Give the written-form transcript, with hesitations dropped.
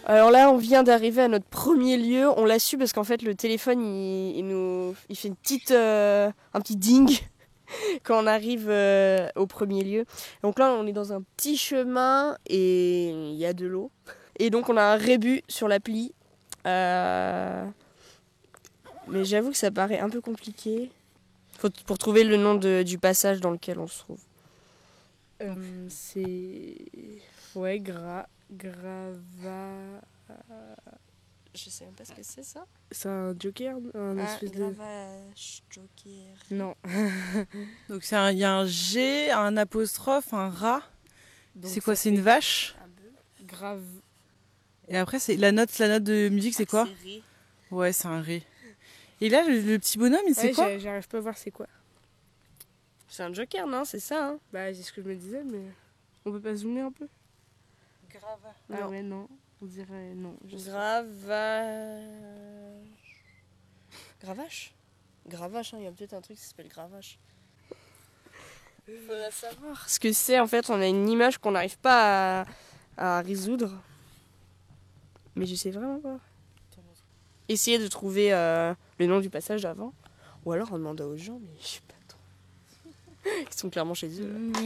Alors là, on vient d'arriver à notre premier lieu. On l'a su parce qu'en fait, le téléphone, il fait un petit ding quand on arrive au premier lieu. Donc là, on est dans un petit chemin et il y a de l'eau. Et donc, on a un rébut sur l'appli. Mais j'avoue que ça paraît un peu compliqué pour trouver le nom du passage dans lequel on se trouve. C'est... Ouais, grava... Je sais même pas ce que c'est ça. C'est un joker, un espèce de... Gravage, joker... Non. Donc il y a un G, un apostrophe, un rat. Donc c'est quoi? ça C'est une fait vache? Un bœuf. grave. Et après, c'est la note de musique, c'est quoi? C'est ré. Ouais, c'est un ré. Et là, le petit bonhomme, c'est quoi? J'arrive pas à voir c'est quoi. C'est un joker, non? C'est ça, hein? Bah, c'est ce que je me disais, mais on peut pas zoomer un peu? Grave. Ah Non. ouais, non. On dirait non. Gravache. Gravache, hein, il y a peut-être un truc qui s'appelle gravache. Faudra savoir ce que c'est. En fait, on a une image qu'on n'arrive pas à résoudre. Mais je sais vraiment pas. Essayer de trouver le nom du passage avant. Ou alors on demande aux gens, mais je sais pas trop. Ils sont clairement chez eux.